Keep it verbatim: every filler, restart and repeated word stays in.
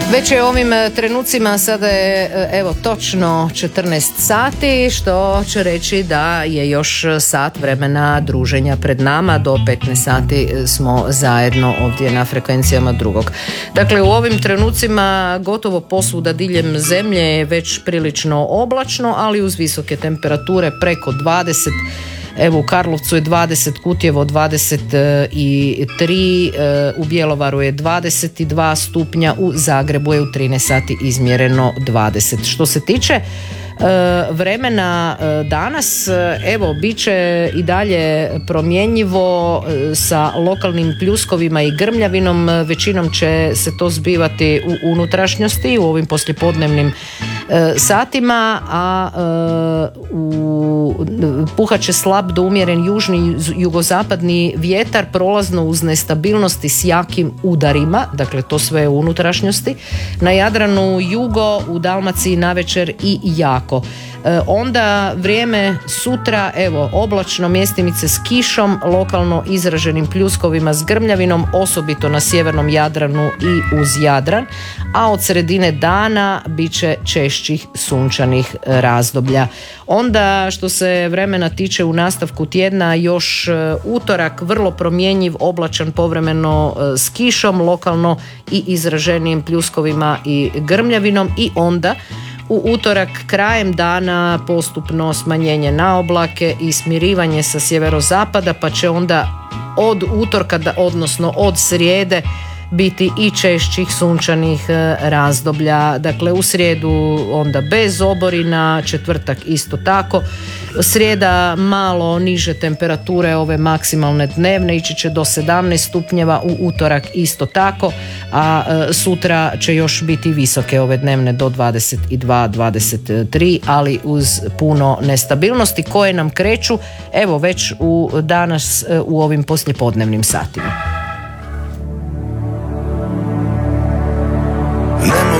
Već je ovim trenucima, sada je evo točno četrnaest sati, što će reći da je još sat vremena druženja pred nama. Do petnaest sati smo zajedno ovdje na frekvencijama drugog. Dakle, u ovim trenucima gotovo posvuda diljem zemlje je već prilično oblačno, ali uz visoke temperature preko dvadeset. Evo u Karlovcu je dvadeset, Kutjevo dvadeset tri, u Bjelovaru je dvadeset dva stupnja, u Zagrebu je u trinaest sati izmjereno dvadeset. Što se tiče vremena danas, evo bit će i dalje promjenjivo sa lokalnim pljuskovima i grmljavinom. Većinom će se to zbivati u unutrašnjosti u ovim poslijepodnevnim satima, a u puhat će slab do umjeren južni jugozapadni vjetar, prolazno uz nestabilnosti s jakim udarima, dakle to sve u unutrašnjosti. Na Jadranu jugo, u Dalmaciji navečer i jako. Onda vrijeme sutra, evo oblačno, mjestimice s kišom, lokalno izraženim pljuskovima s grmljavinom, osobito na sjevernom Jadranu i uz Jadran, a od sredine dana bit će češćih sunčanih razdoblja. Onda što se vremena tiče u nastavku tjedna, još utorak vrlo promjenjiv, oblačan, povremeno s kišom, lokalno i izraženijim pljuskovima i grmljavinom, i onda u utorak krajem dana postupno smanjenje na oblake i smirivanje sa sjeverozapada, pa će onda od utorka, odnosno od srijede, biti i češćih sunčanih razdoblja. Dakle, u srijedu onda bez oborina, četvrtak isto tako. Srijeda malo niže temperature, ove maksimalne dnevne, ići će do sedamnaest stupnjeva, u utorak isto tako, a sutra će još biti visoke ove dnevne do dvadeset dva dvadeset tri, ali uz puno nestabilnosti koje nam kreću evo već u danas u ovim poslijepodnevnim satima.